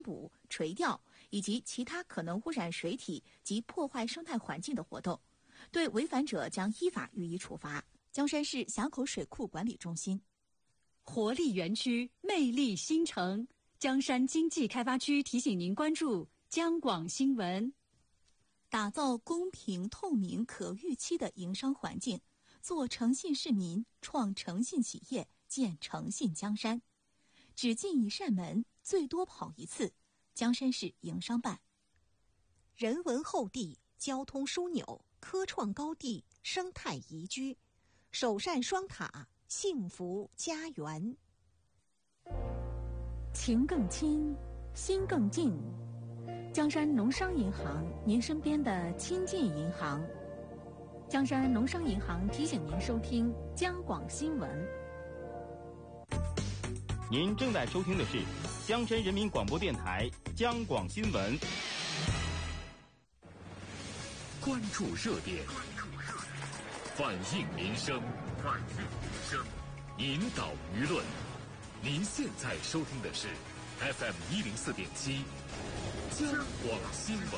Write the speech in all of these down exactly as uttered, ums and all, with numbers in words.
捕、垂钓以及其他可能污染水体及破坏生态环境的活动，对违反者将依法予以处罚。江山市峡口水库管理中心。 活力园区，魅力新城，江山经济开发区提醒您关注江广新闻。 打造公平、透明、可预期的营商环境，做诚信市民，创诚信企业，建诚信江山。只进一扇门，最多跑一次。江山市营商办。 人文厚地，交通枢纽，科创高地，生态宜居，首善双塔，幸福家园。 情更亲，心更近。江山农商银行，您身边的亲近银行。江山农商银行提醒您收听江广新闻。 您正在收听的是江山人民广播电台江广新闻。 关注热点，反映民生，反映民生，引导舆论。您现在收听的是 F M 一零四点七江广新闻。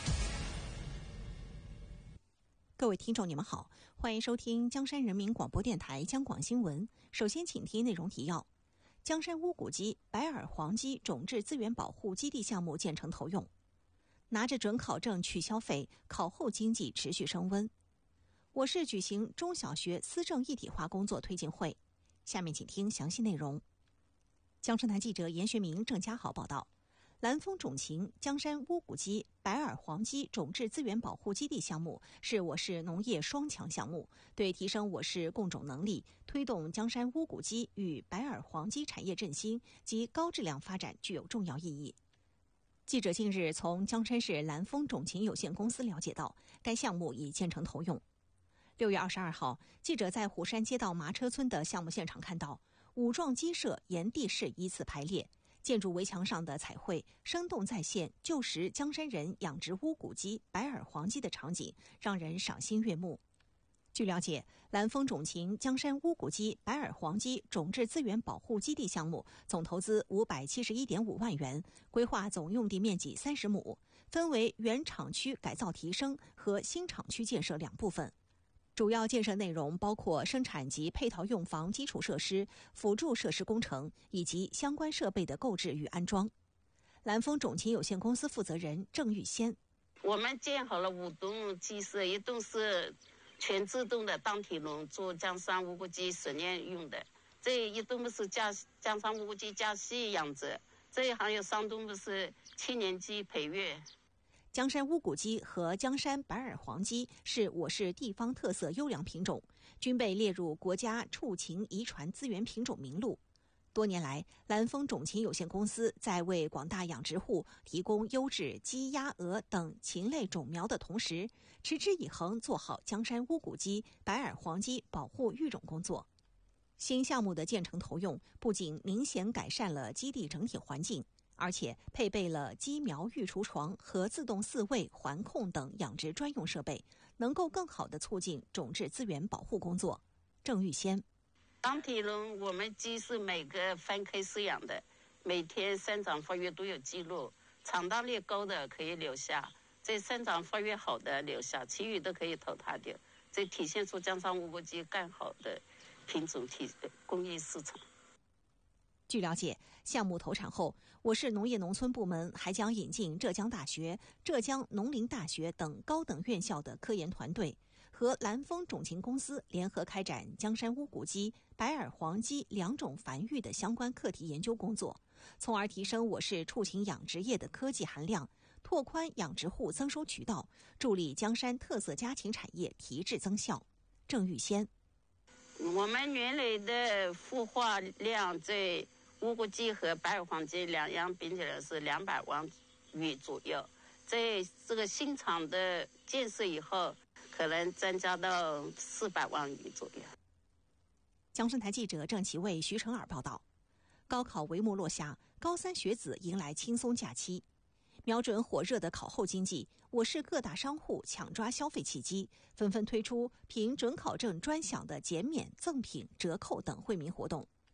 各位听众，你们好，欢迎收听江山人民广播电台江广新闻。首先，请听内容提要：江山乌骨鸡白耳黄鸡种质资源保护基地项目建成投用。拿着准考证去消费，考后经济持续升温。我市举行中小学思政一体化工作推进会。下面请听详细内容。江山台记者严学明、郑家豪报道。蓝丰种禽江山乌骨鸡白耳黄鸡种质资源保护基地项目是我市农业双强项目，对提升我市供种能力、推动江山乌骨鸡与白耳黄鸡产业振兴及高质量发展具有重要意义。记者近日从江山市蓝丰种禽有限公司了解到，该项目已建成投用。六月二十二号，记者在虎山街道麻车村的项目现场看到，五幢鸡舍沿地势依次排列，建筑围墙上的彩绘生动再现旧时江山人养殖乌骨鸡、白耳黄鸡的场景，让人赏心悦目。据了解，蓝丰种禽江山乌骨鸡、白耳黄鸡种质资源保护基地项目总投资五百七十一点五万元，规划总用地面积三十亩，分为原厂区改造提升和新厂区建设两部分。主要建设内容包括生产及配套用房基础设施、辅助设施工程以及相关设备的购置与安装。蓝丰种禽有限公司负责人郑玉仙： 我们建好了五栋鸡舍，一栋是全自动的当体笼，做江山乌骨鸡实验用的，这一栋是江江山乌骨鸡加细养殖，这还有三栋是青年鸡培育。 江山乌骨鸡和江山白耳黄鸡是我市地方特色优良品种，均被列入国家畜禽遗传资源品种名录。多年来，蓝丰种禽有限公司在为广大养殖户提供优质鸡、鸭、鹅等禽类种苗的同时，持之以恒做好江山乌骨鸡、白耳黄鸡保护育种工作。新项目的建成投用，不仅明显改善了基地整体环境，而且配备了鸡苗育雏床和自动饲喂、环控等养殖专用设备，能够更好地促进种质资源保护工作。郑玉仙： 当体笼我们鸡是每个分开饲养的，每天生长发育都有记录，产蛋率高的可以留下，这生长发育好的留下，其余都可以淘汰掉，这体现出江山乌骨鸡更好的品种体供应市场。 据了解，项目投产后，我市农业农村部门还将引进浙江大学、浙江农林大学等高等院校的科研团队，和蓝丰种禽公司联合开展江山乌骨鸡、白耳黄鸡两种繁育的相关课题研究工作，从而提升我市畜禽养殖业的科技含量，拓宽养殖户增收渠道，助力江山特色家禽产业提质增效。郑玉仙： 我们原来的孵化量在乌骨鸡和白耳黄鸡两样比起来是两百万余左右，在这个新厂的建设以后，可能增加到四百万余左右。 江山台记者郑其卫、徐成尔报道。高考帷幕落下，高三学子迎来轻松假期。瞄准火热的考后经济，我市各大商户抢抓消费契机，纷纷推出凭准考证专享的减免、赠品、折扣等惠民活动。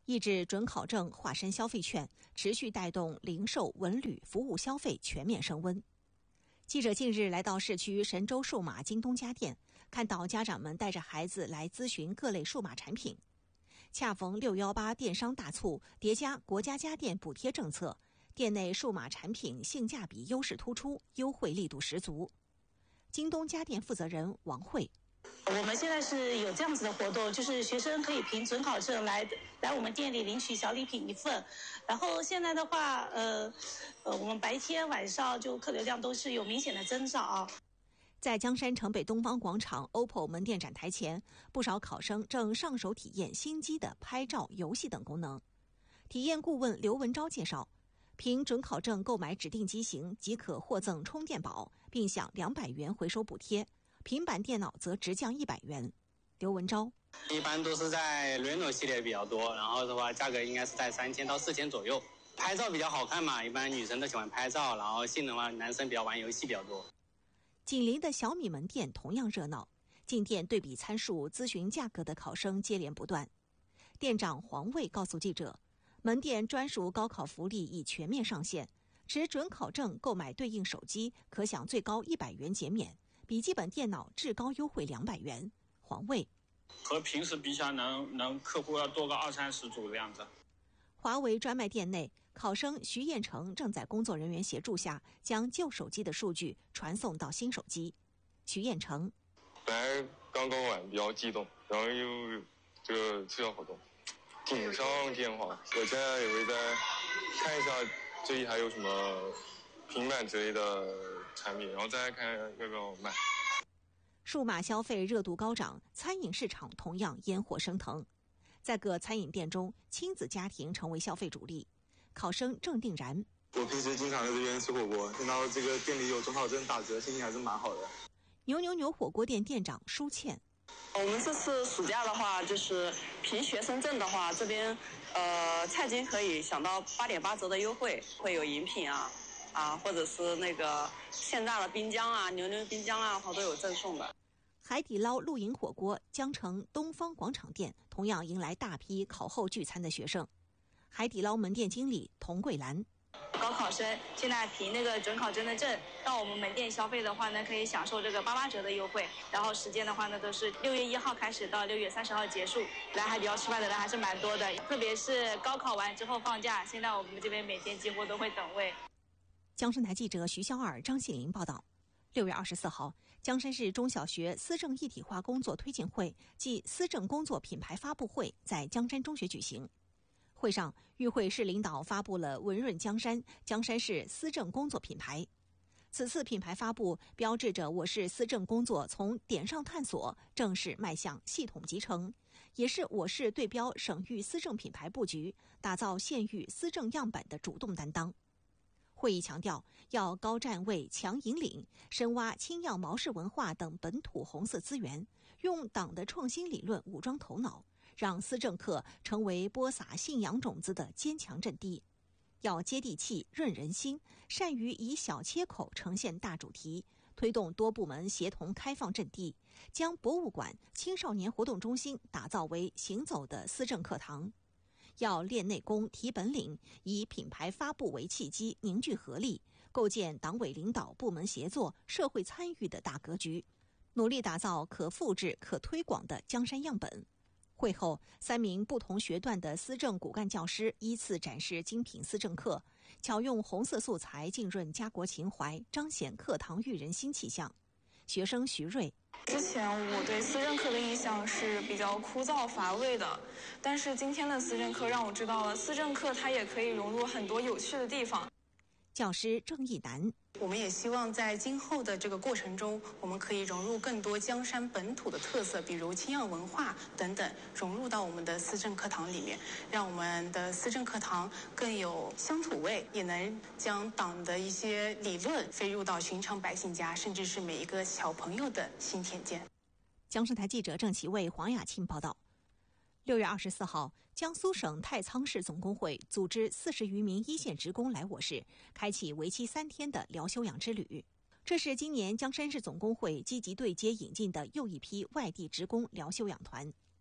抑制准考证化身消费券，持续带动零售、文旅、服务消费全面升温。记者近日来到市区神州数码京东家电，看到家长们带着孩子来咨询各类数码产品。恰逢六一八电商大促，叠加国家家电补贴政策，店内数码产品性价比优势突出，优惠力度十足。京东家电负责人王慧： 我们现在是有这样子的活动，就是学生可以凭准考证来来我们店里领取小礼品一份。然后现在的话，呃呃，我们白天晚上就客流量都是有明显的增长。 在江山城北东方广场 O P P O 门店展台前，不少考生正上手体验新机的拍照、游戏等功能。体验顾问刘文昭介绍，凭准考证购买指定机型即可获赠充电宝，并享两百元回收补贴。平板电脑则直降一百元。刘文昭： 一般都是在 Reno 系列比较多，然后的话价格应该是在三千到四千左右。拍照比较好看嘛，一般女生都喜欢拍照，然后性能的话，男生比较玩游戏比较多。 紧邻的小米门店同样热闹，进店对比参数、咨询价格的考生接连不断。店长黄卫告诉记者，门店专属高考福利已全面上线，持准考证购买对应手机可享最高一百元减免，笔记本电脑至高优惠两百元。黄卫： 和平时比起来能能客户要多个二三十组的样子。 华为专卖店内，考生徐彦成正在工作人员协助下将旧手机的数据传送到新手机。徐彦成： 本来刚刚完比较激动，然后又这个促销活动，锦上添花。我现在也会再看一下这里还有什么平板之类的产品，然后再看要不要买。 数码消费热度高涨，餐饮市场同样烟火升腾。在各餐饮店中，亲子家庭成为消费主力。考生郑定然： 我平时经常在这边吃火锅，看到这个店里有准考证打折，心情还是蛮好的。 牛牛牛火锅店店长舒倩： 我们这次暑假的话，就是凭学生证的话，这边呃菜金可以享到八点八折的优惠，会有饮品啊啊，或者是那个现榨的滨江啊、牛牛滨江啊，都有赠送的。 海底捞露营火锅江城东方广场店同样迎来大批考后聚餐的学生。海底捞门店经理童桂兰： 高考生现在凭那个准考证的证到我们门店消费的话呢，可以享受这个八八折的优惠。然后时间的话呢，都是六月一号开始到六月三十号结束。来海底捞吃饭的人还是蛮多的，特别是高考完之后放假，现在我们这边每天几乎都会等位。 江山台记者徐小尔、张信林报道。六月二十四号，江山市中小学思政一体化工作推进会暨思政工作品牌发布会在江山中学举行。会上，与会市领导发布了文润江山江山市思政工作品牌。此次品牌发布标志着我市思政工作从点上探索正式迈向系统集成，也是我市对标省域思政品牌布局，打造县域思政样板的主动担当。会议强调，要高站位、强引领，深挖青样毛氏文化等本土红色资源，用党的创新理论武装头脑，让思政课成为播撒信仰种子的坚强阵地。要接地气、润人心，善于以小切口呈现大主题，推动多部门协同开放阵地，将博物馆、青少年活动中心打造为行走的思政课堂。要练内功、提本领，以品牌发布为契机，凝聚合力，构建党委领导、部门协作、社会参与的大格局，努力打造可复制、可推广的江山样本。会后，三名不同学段的思政骨干教师依次展示精品思政课，巧用红色素材浸润家国情怀，彰显课堂育人新气象。学生徐瑞： 之前我对思政课的印象是比较枯燥乏味的，但是今天的思政课让我知道了，思政课它也可以融入很多有趣的地方。 教师郑义南： 我们也希望在今后的这个过程中，我们可以融入更多江山本土的特色，比如青样文化等等，融入到我们的思政课堂里面，让我们的思政课堂更有乡土味，也能将党的一些理论飞入到寻常百姓家，甚至是每一个小朋友的心田间。 江山台记者郑其卫、黄雅庆报道。六月二十四号，江苏省太仓市总工会组织四十余名一线职工来我市，开启为期三天的疗休养之旅。这是今年江山市总工会积极对接引进的又一批外地职工疗休养团。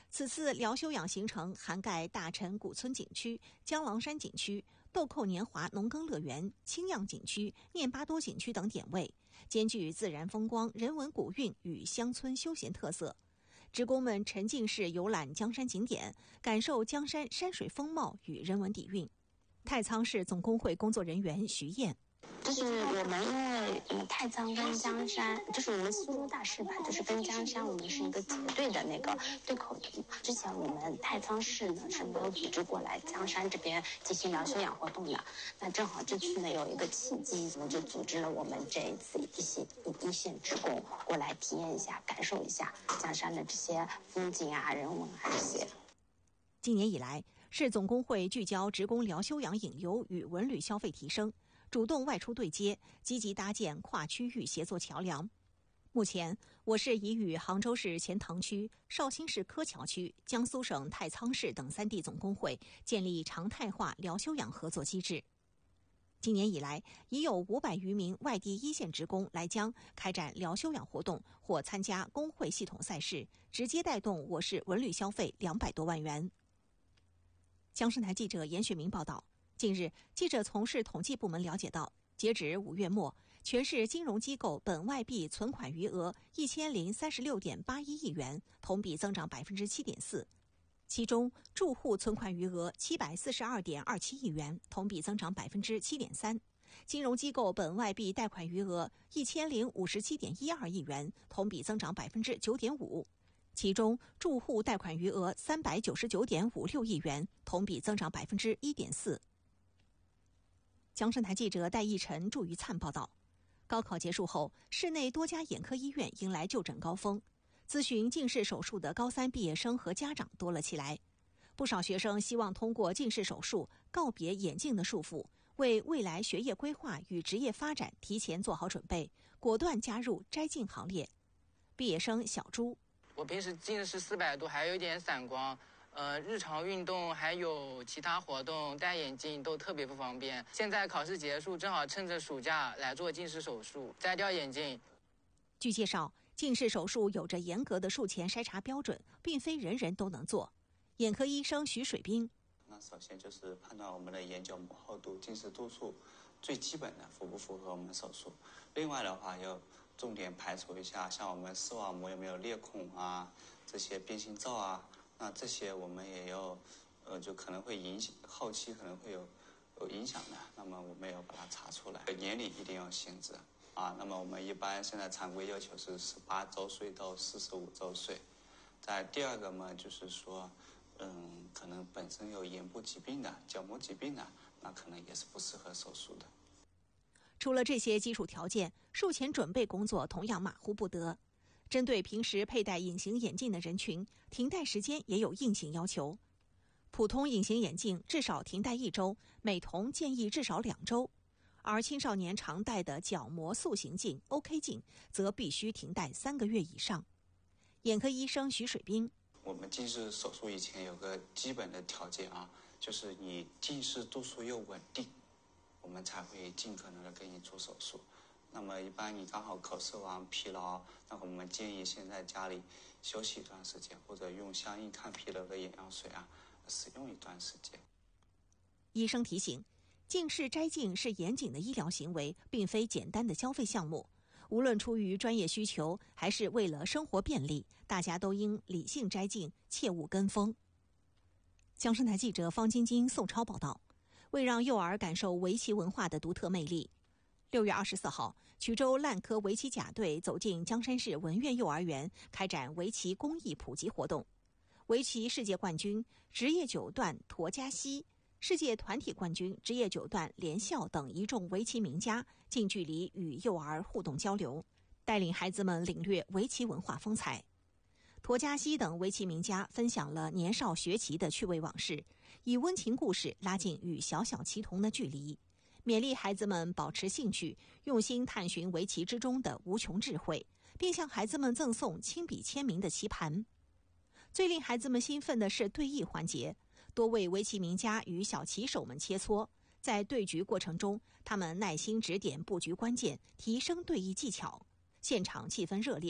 此次疗休养行程涵盖大陈古村景区、江郎山景区、豆蔻年华农耕乐园、青漾景区、念巴多景区等点位，兼具自然风光、人文古韵与乡村休闲特色。职工们沉浸式游览江山景点，感受江山山水风貌与人文底蕴。太仓市总工会工作人员徐燕。 就是我们因为嗯太仓跟江山，就是我们苏州大师吧，就是跟江山我们是一个结对的那个对口的。之前我们太仓市呢是没有组织过来江山这边进行疗休养活动的，那正好这次呢有一个契机，我们就组织了我们这一次一些一线职工过来体验一下、感受一下江山的这些风景啊、人文啊这些。 今年以来，市总工会聚焦职工疗休养引流与文旅消费提升，主动外出对接，积极搭建跨区域协作桥梁。目前，我市已与杭州市钱塘区、绍兴市柯桥区、江苏省太仓市等三地总工会建立常态化疗休养合作机制。今年以来，已有五百余名外地一线职工来江开展疗休养活动或参加工会系统赛事，直接带动我市文旅消费两百多万元。江山台记者严雪明报道。近日，记者从市统计部门了解到，截止五月末，全市金融机构本外币存款余额一千零三十六点八一亿元，同比增长百分之七点四。其中，住户存款余额七百四十二点二七亿元，同比增长百分之七点三。金融机构本外币贷款余额一千零五十七点一二亿元，同比增长百分之九点五。其中，住户贷款余额三百九十九点五六亿元，同比增长百分之一点四。江山台记者戴义晨、祝于灿报道：高考结束后，市内多家眼科医院迎来就诊高峰，咨询近视手术的高三毕业生和家长多了起来。不少学生希望通过近视手术告别眼镜的束缚，为未来学业规划与职业发展提前做好准备，果断加入摘镜行列。毕业生小朱。 我平时近视四百度，还有一点散光，呃，日常运动还有其他活动戴眼镜都特别不方便。现在考试结束，正好趁着暑假来做近视手术，摘掉眼镜。 据介绍，近视手术有着严格的术前筛查标准，并非人人都能做。眼科医生徐水兵。 那首先就是判断我们的眼角膜厚度、近视度数，最基本的符不符合我们手术。另外的话，要重点排除一下，像我们视网膜有没有裂孔啊，这些变形灶啊，那这些我们也要，呃，就可能会影响后期可能会有有影响的，那么我们要把它查出来。年龄一定要限制啊，那么我们一般现在常规要求是十八周岁到四十五周岁。在第二个嘛，就是说，嗯，可能本身有眼部疾病的、角膜疾病的，那可能也是不适合手术的。 除了这些基础条件，术前准备工作同样马虎不得。针对平时佩戴隐形眼镜的人群，停戴时间也有硬性要求。普通隐形眼镜至少停戴一周，美瞳建议至少两周，而青少年常戴的角膜塑形镜 O K 镜则必须停戴三个月以上。眼科医生徐水兵。 我们近视手术以前有个基本的条件啊，就是你近视度数又稳定，我们才会尽可能的给你做手术。那么一般你刚好考试完疲劳，那我们建议先在家里休息一段时间，或者用相应抗疲劳的眼药水啊使用一段时间。 医生提醒，近视摘镜是严谨的医疗行为，并非简单的消费项目。无论出于专业需求，还是为了生活便利，大家都应理性摘镜，切勿跟风。江山台记者方晶晶、宋超报道。为让幼儿感受围棋文化的独特魅力，六月二十四号，衢州烂科围棋甲队走进江山市文苑幼儿园，开展围棋公益普及活动。围棋世界冠军、职业九段陀家西、世界团体冠军、职业九段连笑等一众围棋名家近距离与幼儿互动交流，带领孩子们领略围棋文化风采。陀家西等围棋名家分享了年少学棋的趣味往事，以温情故事拉近与小小棋童的距离，勉励孩子们保持兴趣，用心探寻围棋之中的无穷智慧，并向孩子们赠送亲笔签名的棋盘。最令孩子们兴奋的是对弈环节，多位围棋名家与小棋手们切磋，在对局过程中，他们耐心指点布局关键，提升对弈技巧，现场气氛热烈。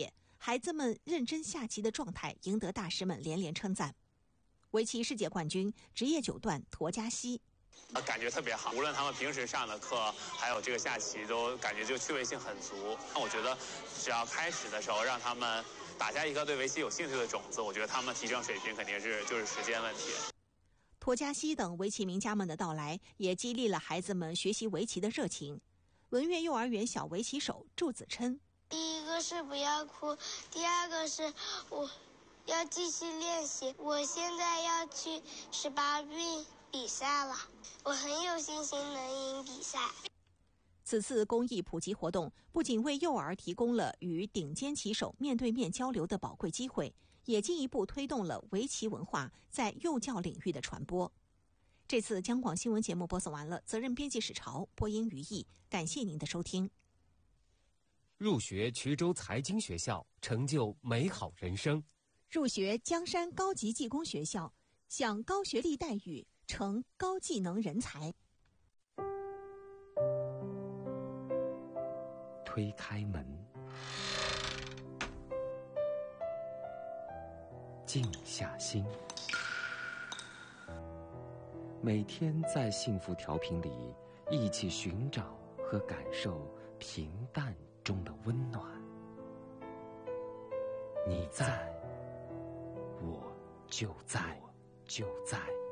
孩子们认真下棋的状态赢得大师们连连称赞。围棋世界冠军、职业九段陀家西， 呃，感觉特别好。无论他们平时上的课，还有这个下棋，都感觉就趣味性很足。那我觉得，只要开始的时候让他们打下一颗对围棋有兴趣的种子，我觉得他们提升水平肯定是就是时间问题。 陀家西等围棋名家们的到来，也激励了孩子们学习围棋的热情。文苑幼儿园小围棋手祝子琛， 第一个是不要哭，第二个是我要继续练习。我现在要去十八运比赛了，我很有信心能赢比赛。 此次公益普及活动不仅为幼儿提供了与顶尖棋手面对面交流的宝贵机会，也进一步推动了围棋文化在幼教领域的传播。这次央广新闻节目播送完了，责任编辑史潮，播音于毅，感谢您的收听。 入学衢州财经学校，成就美好人生； 入学江山高级技工学校，享高学历待遇，成高技能人才。 推开门，静下心，每天在幸福调频里一起寻找和感受平淡中的温暖。你在，我就在，就在。